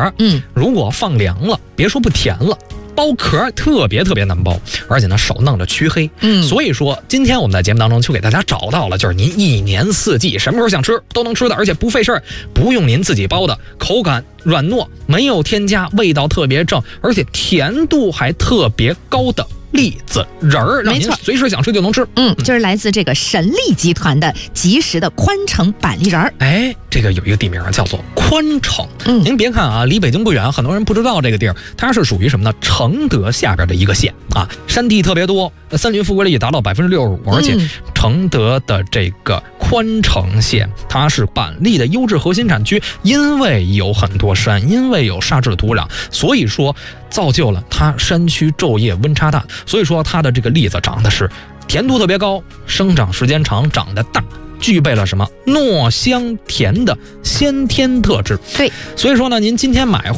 壳，如果放凉了，别说不甜了，剥壳特别难剥，而且呢手弄着黢黑。所以说今天我们在节目当中就给大家找到了，就是您一年四季什么时候想吃都能吃的，而且不费事儿，不用您自己包的，口感软糯，没有添加，味道特别正，而且甜度还特别高的栗子仁儿，让您随时想吃就能吃。 就是来自这个神力集团的即食的宽城板栗仁儿。 哎，这个有一个地名叫做宽城。您别看啊，离北京不远，很多人不知道这个地儿，它是属于什么呢？承德下边的一个县啊，山地特别多，森林覆盖率达到65%，而且承德的这个宽城县，它是板栗的优质核心产区，因为有很多山，因为有沙质的土壤，所以说造就了它山区昼夜温差大，所以说它的这个栗子长得是甜度特别高，生长时间长，长得大，具备了什么糯香甜的先天特质。 对， 所以说呢，您今天买